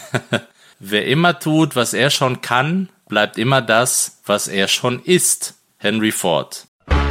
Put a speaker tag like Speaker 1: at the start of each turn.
Speaker 1: Wer immer tut, was er schon kann, bleibt immer das, was er schon ist. Henry Ford.